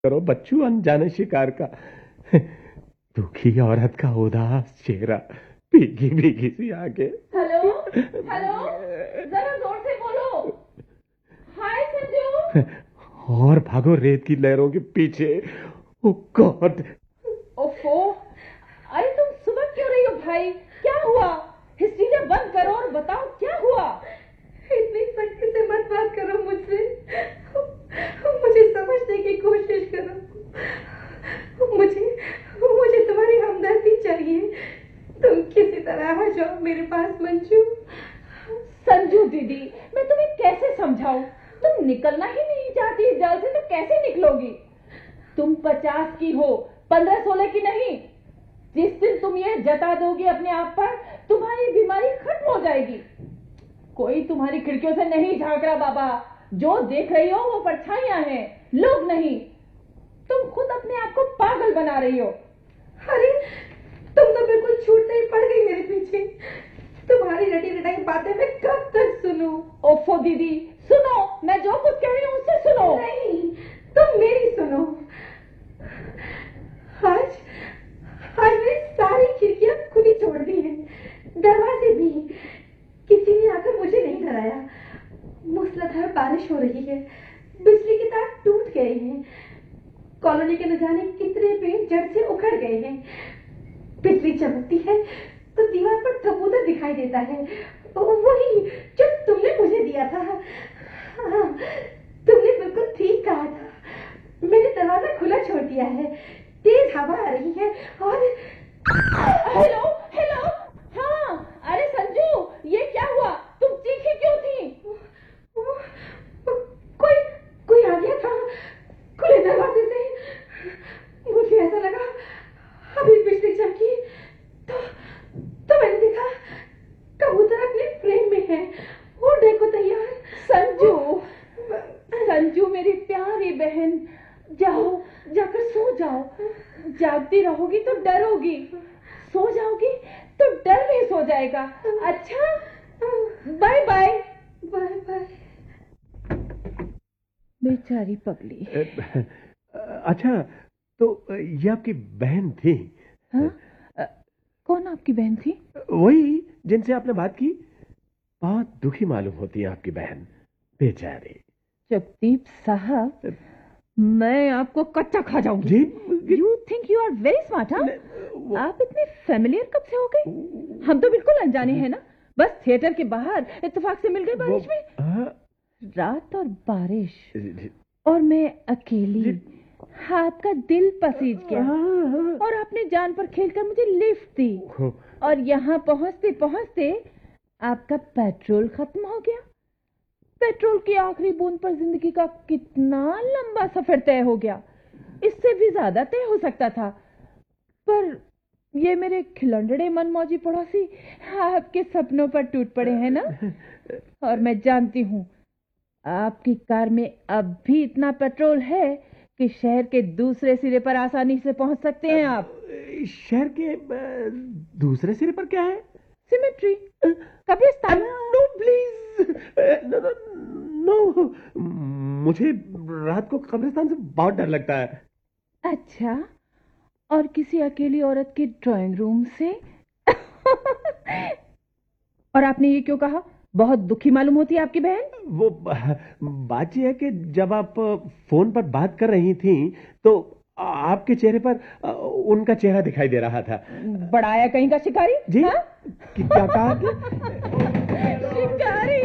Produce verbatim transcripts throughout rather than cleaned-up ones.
करो बच्चू अनजाने शिकार का। दुखी औरत का उदास चेहरा, भीगी भीगी सी आंखें। हेलो हेलो, जरा जोर से बोलो। हाय संजू। और भागो रेत की लहरों के पीछे। ओ गॉड। ओफो, अरे तुम सुबह क्यों रही हो भाई? क्या हुआ? हिस्ट्रीया बंद करो और बताओ क्या हुआ। इतनी सख्ती से मत बात करो मुझसे, मुझे समझने की कोशिश करो। मुझे मुझे तुम्हारी हमदर्दी चाहिए। तुम किसी तरह आ जाओ मेरे पास मंजू। संजू दीदी, मैं तुम्हें कैसे समझाऊं? तुम निकलना ही नहीं चाहती इस जाल से तो कैसे निकलोगी? तुम पचास की हो, पंद्रह सोलह की नहीं। जिस दिन तुम ये जता दोगी अपने आप पर, तुम्हारी बीमारी खत्म हो जाएगी। कोई तुम्हारी खिड़कियों से नहीं झांक रहा बाबा। जो देख रही हो वो परछाइयां हैं, लोग नहीं। तुम खुद अपने आप को पागल बना रही हो। अरे तुम तो बिल्कुल छूटते ही पड़ गई मेरे पीछे। तुम्हारी रटी रटाई बातें मैं कब तक सुनूं? ओफो दीदी सुनो, मैं जो कुछ कह रही हूँ उससे सुनो। नहीं, तुम मेरी सुनो। आज आज मैंने सारी खिड़कियां खुली छोड़ दी हैं, दरवाजे भी। किसी ने आकर मुझे नहीं डराया। मूसलाधार बारिश हो रही है, बिजली के तार टूट गए हैं, कॉलोनी के न जाने कितने पेड़ जड़ से उखड़ गए हैं। बिजली चमकती है तो दीवार पर थपूदर दिखाई देता है, वही जो तुमने मुझे दिया था। हाँ, तुमने बिल्कुल ठीक कहा था। मैंने दरवाजा खुला छोड़ दिया है, तेज हवा आ रही है और हेलो हेलो। हाँ, अरे संजू, ये क्या हुआ? तुम चीखी क्यों थी? कोई कोई आ गया था खुले दरवाजे से। मुझे ऐसा लगा अभी बिजली चमकी तो तो मैंने देखा कबूतर अपने फ्रेम में है, उड़ने को तैयार। संजू संजू मेरी प्यारी बहन, जाओ जाकर सो जाओ। जागती रहोगी तो डरोगी, सो जाओगी तो डर भी सो जाएगा। अच्छा, बाय बाय। Bye bye. बेचारी पगली। अच्छा, तो ये आपकी बहन थी? हाँ? अ, कौन आपकी बहन थी? वही जिनसे आपने बात की। बहुत दुखी मालूम होती है आपकी बहन, बेचारी। जगदीप साहब, मैं आपको कच्चा खा जाऊंगी। जी? You think you are very smart? हाँ, आप इतने फेमिलियर कब से हो गए? हम तो बिल्कुल अनजाने हैं ना, बस थिएटर के बाहर इत्तेफाक से मिल गए बारिश में। हाँ। रात और बारिश और मैं अकेली, आपका दिल पसीज गया और आपने जान पर खेलकर मुझे लिफ्ट दी और यहाँ पहुंचते पहुंचते आपका पेट्रोल खत्म हो गया। पेट्रोल की आखिरी बूंद पर जिंदगी का कितना लंबा सफर तय हो गया। इससे भी ज्यादा तय हो सकता था, पर ये मेरे खिलंडड़े मनमौजी पड़ोसी आपके सपनों पर टूट पड़े हैं ना। और मैं जानती हूँ आपकी कार में अब भी इतना पेट्रोल है कि शहर के दूसरे सिरे पर आसानी से पहुंच सकते हैं आप। शहर के दूसरे सिरे पर क्या है? सिमेट्री, कब्रिस्तान। नो प्लीज, नो नो, मुझे रात को कब्रिस्तान से बहुत डर लगता है। अच्छा, और किसी अकेली औरत के ड्राइंग रूम से? और आपने ये क्यों कहा? बहुत दुखी मालूम होती है आपकी बहन। वो बात यह है कि जब आप फोन पर बात कर रही थी तो आपके चेहरे पर उनका चेहरा दिखाई दे रहा था। बड़ाया कहीं का शिकारी। जी? हाँ? कि क्या कहा? शिकारी।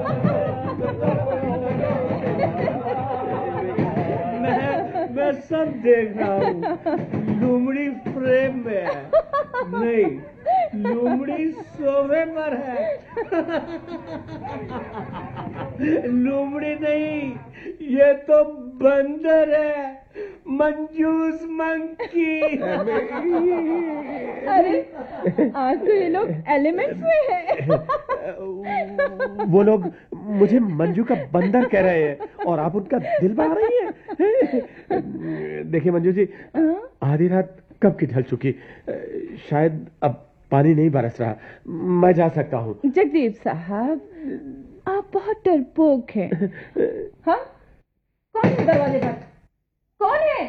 मैं मैं सब देख रहा हूँ। लुमड़ी फ्रेम में है, नहीं लुमड़ी सोफे पर है। लुमड़ी नहीं, ये तो बंदर है, मंजूस मंकी। अरे आज तो ये लोग एलिमेंट्स में है। वो लोग मुझे मंजू का बंदर कह रहे हैं और आप उनका दिल बना रही हैं। देखिए मंजू जी, आधी रात कब की ढल चुकी, शायद अब पानी नहीं बरस रहा, मैं जा सकता हूँ। जगदीप साहब, आप बहुत डरपोक हैं। हाँ, कौन है दरवाजे पर? कौन है?